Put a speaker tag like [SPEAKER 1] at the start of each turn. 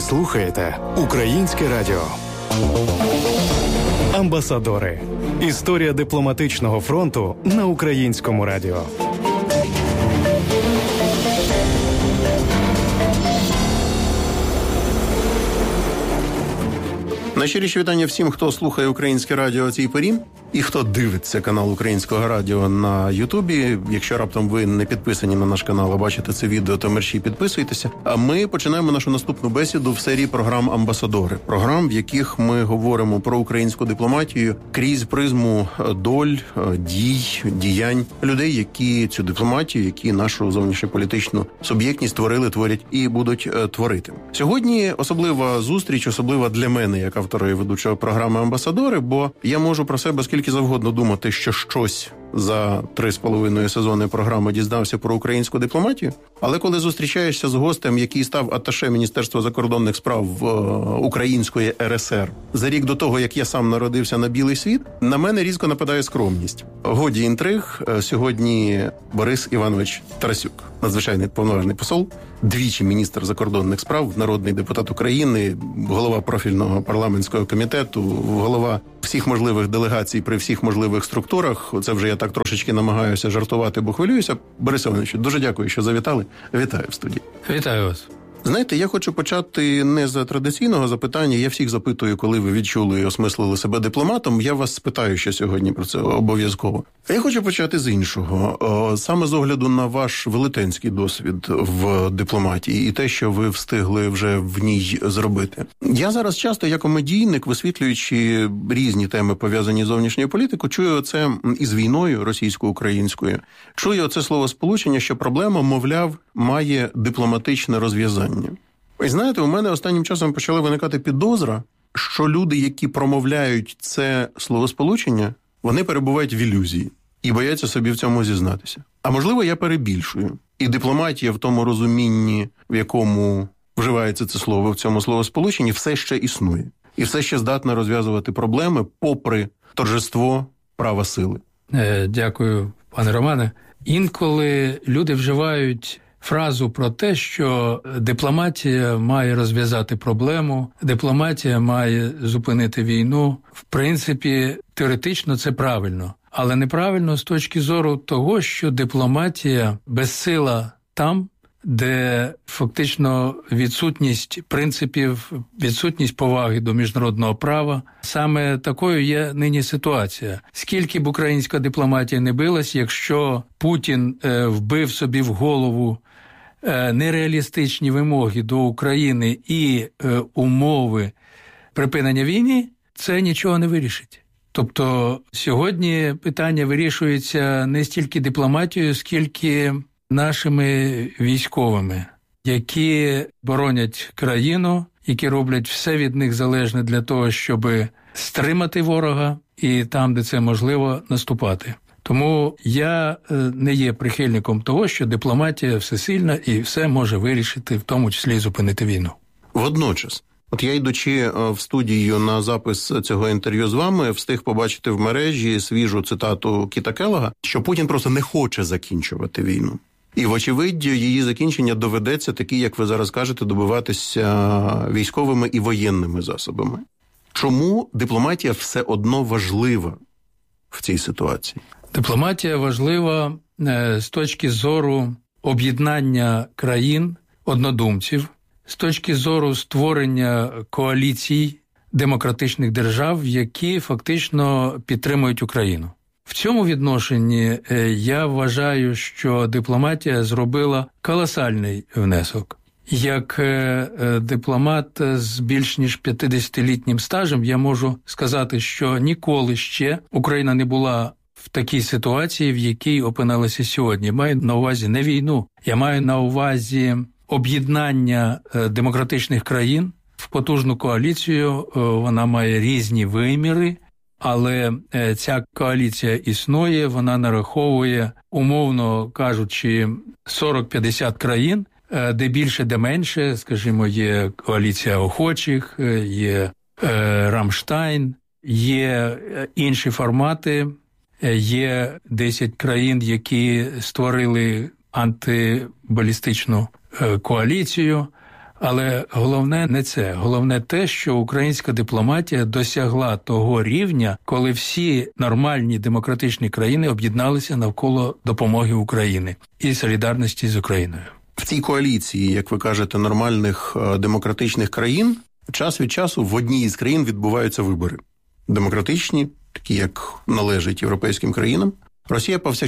[SPEAKER 1] слухаєте Українське радіо. Амбасадори. Історія дипломатичного фронту на Українському радіо.
[SPEAKER 2] Найщиріші вітання всім, хто слухає Українське радіо о цій порі і хто дивиться канал Українського радіо на Ютубі. Якщо раптом ви не підписані на наш канал, а бачите це відео, то мерщій підписуйтеся. А ми починаємо нашу наступну бесіду в серії програм «Амбасадори». Програм, в яких ми говоримо про українську дипломатію крізь призму доль, дій, діянь людей, які цю дипломатію, які нашу зовнішньополітичну суб'єктність творили, творять і будуть творити. Сьогодні особлива зустріч, особлива для мене, як автора і ведучого програми «Амбасадори», бо я можу про себе скільки завгодно думати, що щось за 3,5 сезони програми дізнався про українську дипломатію, але коли зустрічаєшся з гостем, який став аташе Міністерства закордонних справ Української РСР за рік до того, як я сам народився на білий світ, на мене різко нападає скромність. Годі інтриг, сьогодні Борис Іванович Тарасюк, надзвичайний повноважний посол, двічі міністр закордонних справ, народний депутат України, голова профільного парламентського комітету, голова всіх можливих делегацій при всіх можливих структурах. Це вже я так трошечки намагаюся жартувати, бо хвилююся. Борис Іванович, дуже дякую, що завітали. Вітаю в студії.
[SPEAKER 3] Вітаю вас.
[SPEAKER 2] Знаєте, я хочу почати не з традиційного запитання. Я всіх запитую, коли ви відчули і осмислили себе дипломатом. Я вас спитаю ще сьогодні про це обов'язково. А я хочу почати з іншого. Саме з огляду на ваш велетенський досвід в дипломатії і те, що ви встигли вже в ній зробити. Я зараз часто, як медійник, висвітлюючи різні теми, пов'язані з зовнішньою політикою, чую це із війною російсько-українською. Чую оце словосполучення, що проблема, мовляв, має дипломатичне розв'язання. І знаєте, у мене останнім часом почала виникати підозра, що люди, які промовляють це словосполучення, вони перебувають в ілюзії і бояться собі в цьому зізнатися. А можливо, я перебільшую. І дипломатія в тому розумінні, в якому вживається це слово в цьому словосполученні, все ще існує. І все ще здатна розв'язувати проблеми попри торжество права сили.
[SPEAKER 3] Дякую, пане Романе. Інколи люди вживають фразу про те, що дипломатія має розв'язати проблему, дипломатія має зупинити війну. В принципі, теоретично це правильно, але неправильно з точки зору того, що дипломатія безсила там, де фактично відсутність принципів, відсутність поваги до міжнародного права. Саме такою є нині ситуація. Скільки б українська дипломатія не билась, якщо Путін вбив собі в голову нереалістичні вимоги до України і умови припинення війни, це нічого не вирішить. Тобто сьогодні питання вирішується не стільки дипломатією, скільки нашими військовими, які боронять країну, які роблять все від них залежне для того, щоб стримати ворога і там, де це можливо, наступати. Тому я не є прихильником того, що дипломатія всесильна і все може вирішити, в тому числі і зупинити війну.
[SPEAKER 2] Водночас, от я, йдучи в студію на запис цього інтерв'ю з вами, встиг побачити в мережі свіжу цитату Кіта Келлога, що Путін просто не хоче закінчувати війну. І, вочевидь, її закінчення доведеться, такі, як ви зараз кажете, добиватися військовими і воєнними засобами. Чому дипломатія все одно важлива в цій ситуації?
[SPEAKER 3] Дипломатія важлива з точки зору об'єднання країн, однодумців, з точки зору створення коаліцій демократичних держав, які фактично підтримують Україну. В цьому відношенні я вважаю, що дипломатія зробила колосальний внесок. Як дипломат з більш ніж 50-літнім стажем, я можу сказати, що ніколи ще Україна не була в такій ситуації, в якій опинилася сьогодні. Я маю на увазі не війну, я маю на увазі об'єднання демократичних країн в потужну коаліцію. Вона має різні виміри, але ця коаліція існує, вона нараховує, умовно кажучи, 40-50 країн, де більше, де менше, скажімо, є коаліція охочих, є Рамштайн, є інші формати, є 10 країн, які створили антибалістичну коаліцію. Але головне не це. Головне те, що українська дипломатія досягла того рівня, коли всі нормальні демократичні країни об'єдналися навколо допомоги Україні і солідарності з Україною.
[SPEAKER 2] В цій коаліції, як ви кажете, нормальних демократичних країн, час від часу в одній із країн відбуваються вибори. Демократичні, такі, як належать європейським країнам. Росія повсякчас